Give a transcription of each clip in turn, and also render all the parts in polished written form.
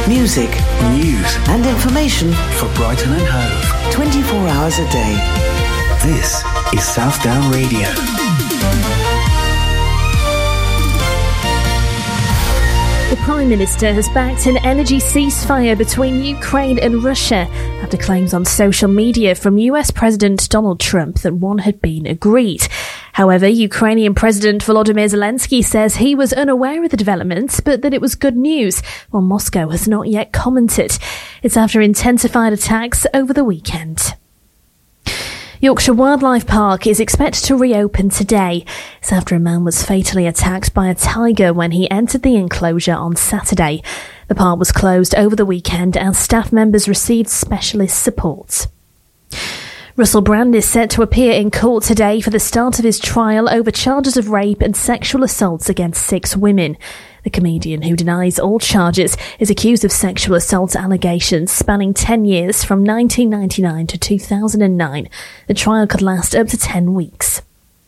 Music, news and information for Brighton and Hove. 24 hours a day. This is South Down Radio. The Prime Minister has backed an energy ceasefire between Ukraine and Russia after claims on social media from US President Donald Trump that one had been agreed. However, Ukrainian President Volodymyr Zelensky says he was unaware of the developments, but that it was good news, while Moscow has not yet commented. It's after intensified attacks over the weekend. Yorkshire Wildlife Park is expected to reopen today. It's after a man was fatally attacked by a tiger when he entered the enclosure on Saturday. The park was closed over the weekend as staff members received specialist support. Russell Brand is set to appear in court today for the start of his trial over charges of rape and sexual assaults against 6 women. The comedian, who denies all charges, is accused of sexual assault allegations spanning 10 years from 1999 to 2009. The trial could last up to 10 weeks.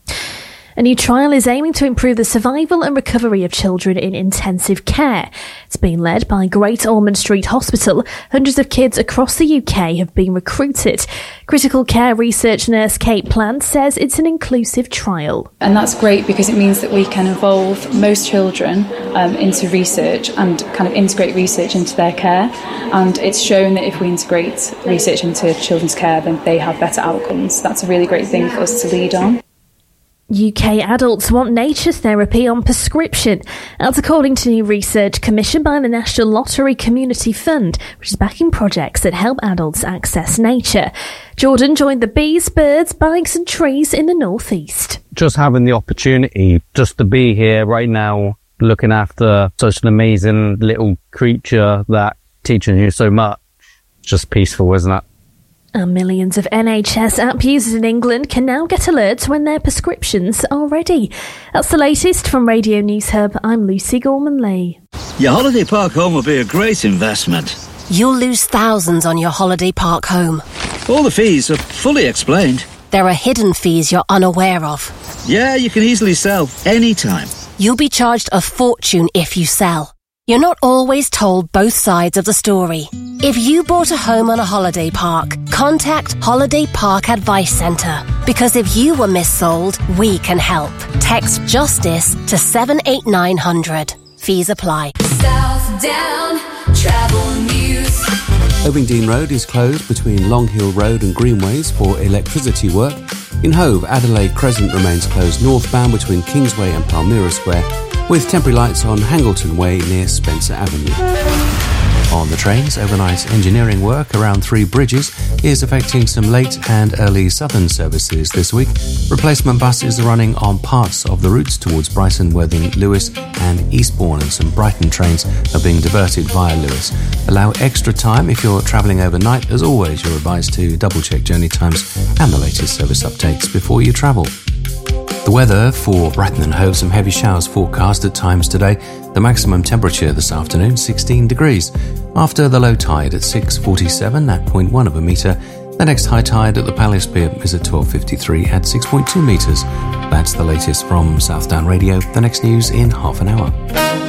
A new trial is aiming to improve the survival and recovery of children in intensive care. It's been led by Great Ormond Street Hospital. Hundreds of kids across the UK have been recruited. Critical care research nurse Kate Plant says it's an inclusive trial. And that's great because it means that we can involve most children into research and kind of integrate research into their care. And it's shown that if we integrate research into children's care, then they have better outcomes. That's a really great thing for us to lead on. UK adults want nature therapy on prescription. That's according to new research commissioned by the National Lottery Community Fund, which is backing projects that help adults access nature. Jordan joined the bees, birds, bikes and trees in the northeast. Just having the opportunity just to be here right now, looking after such an amazing little creature that teaches you so much. Just peaceful, isn't it? And millions of NHS app users in England can now get alerts when their prescriptions are ready. That's the latest from Radio News Hub. I'm Lucy Gorman-Lee. Your holiday park home will be a great investment. You'll lose thousands on your holiday park home. All the fees are fully explained. There are hidden fees you're unaware of. Yeah, you can easily sell anytime. You'll be charged a fortune if you sell. You're not always told both sides of the story. If you bought a home on a holiday park, contact Holiday Park Advice Centre. Because if you were missold, we can help. Text JUSTICE to 78900. Fees apply. South Down Travel News. Ovingdean Road is closed between Long Hill Road and Greenways for electricity work. In Hove, Adelaide Crescent remains closed northbound between Kingsway and Palmyra Square, with temporary lights on Hangleton Way near Spencer Avenue. On the trains, overnight engineering work around 3 bridges is affecting some late and early southern services this week. Replacement buses are running on parts of the routes towards Brighton, Worthing, Lewes and Eastbourne, and some Brighton trains are being diverted via Lewes. Allow extra time if you're travelling overnight. As always, you're advised to double-check journey times and the latest service updates before you travel. The weather for Brighton and Hove, some heavy showers forecast at times today. The maximum temperature this afternoon, 16 degrees. After the low tide at 6:47 at 0.1 of a metre. The next high tide at the Palace Pier is at 12:53 at 6.2 metres. That's the latest from South Down Radio. The next news in half an hour.